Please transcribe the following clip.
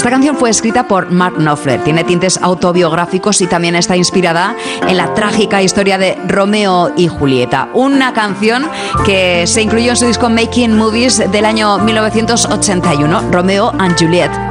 Esta canción fue escrita por Mark Knopfler, tiene tintes autobiográficos y también está inspirada en la trágica historia de Romeo y Julieta, una canción que se incluyó en su disco Making Movies del año 1981, Romeo and Juliet.